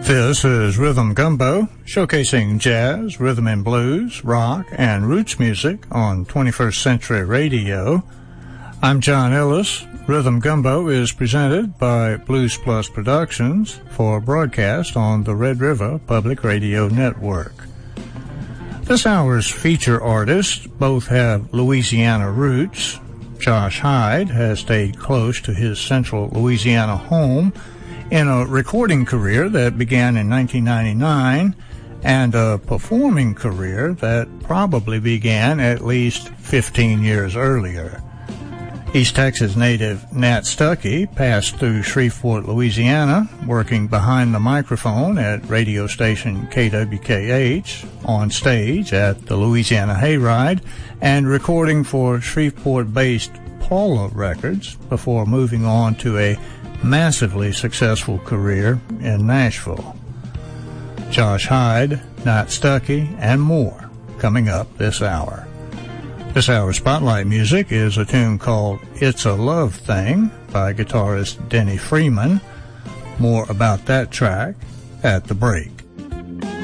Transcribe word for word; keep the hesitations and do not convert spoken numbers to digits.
This is Rhythm Gumbo, showcasing jazz, rhythm and blues, rock, and roots music on twenty-first Century Radio. I'm John Ellis. Rhythm Gumbo is presented by Blues Plus Productions for broadcast on the Red River Public Radio Network. This hour's feature artists both have Louisiana roots. Josh Hyde has stayed close to his central Louisiana home in a recording career that began in nineteen ninety-nine and a performing career that probably began at least fifteen years earlier. East Texas native Nat Stuckey passed through Shreveport, Louisiana, working behind the microphone at radio station K W K H, on stage at the Louisiana Hayride, and recording for Shreveport-based Paula Records before moving on to a massively successful career in Nashville. Josh Hyde, Nat Stuckey, and more coming up this hour. This hour's spotlight music is a tune called It's a Love Thing by guitarist Denny Freeman. More about that track at the break.